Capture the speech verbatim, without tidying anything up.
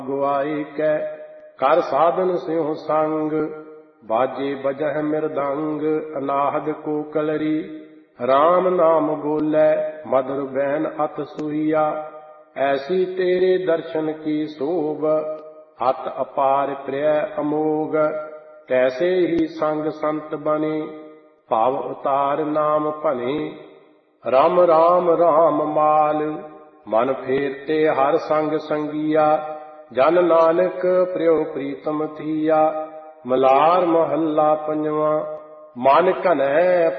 ਗੁਆਏ ਕੈ ਕਰ ਸਾਧਨ ਸਿਉ ਸੰਗ। ਬਾਜੇ ਬਜਹਿ ਮਿਰਦੰਗ ਅਨਾਹਦ ਕੋ ਕਲਰੀ। ਰਾਮ ਨਾਮ ਬੋਲੇ ਮਧੁਰ ਬੈਨ ਅਤ ਸੂਈਆ। ਐਸੀ ਤੇਰੇ ਦਰਸ਼ਨ ਕੀ ਸੋਭ ਅਤ ਅਪਾਰ ਪ੍ਰਿਯ ਅਮੋਗ। ਤੈਸੇ ਹੀ ਸੰਗ ਸੰਤ ਬਨੇ ਭਾਵ ਉਤਾਰ ਨਾਮ ਭਨੇ। ਰਾਮ ਰਾਮ ਰਾਮ ਮਾਲ ਮਨ ਫੇਰਤੇ ਹਰ ਸੰਗ ਸੰਗੀਆ। ਜਨ ਨਾਨਕ ਪ੍ਰਿਯ ਪ੍ਰੀਤਮ ਥੀਆ। ਮਲਾਰ ਮਹੱਲਾ ਪੰਜਵਾਂ। ਮਨ ਘਨੈ